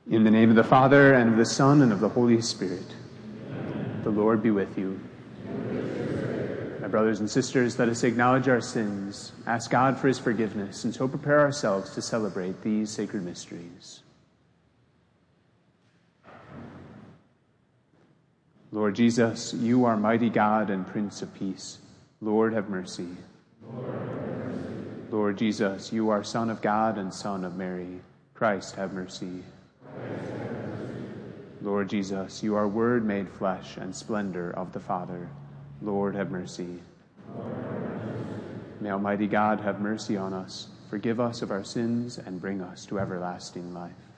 In the name of the Father, and of the Son, and of the Holy Spirit. Amen. The Lord be with you. My brothers and sisters, let us acknowledge our sins, ask God for his forgiveness, and so prepare ourselves to celebrate these sacred mysteries. Lord Jesus, you are mighty God and Prince of Peace. Lord, have mercy. Lord Jesus, you are Son of God and Son of Mary. Christ, have mercy. Lord Jesus, you are Word made flesh and splendor of the Father. Lord, have mercy. May Almighty God have mercy on us, forgive us of our sins, and bring us to everlasting life.